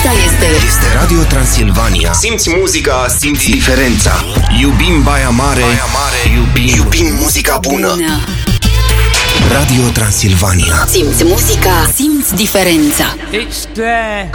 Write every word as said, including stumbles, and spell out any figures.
Asta este Este Radio Transilvania. Simți muzica, simți diferența. Iubim Baia Mare, Baia Mare. Iubim, iubim muzica bună. bună. Radio Transilvania. Simți muzica, simți diferența. It's there.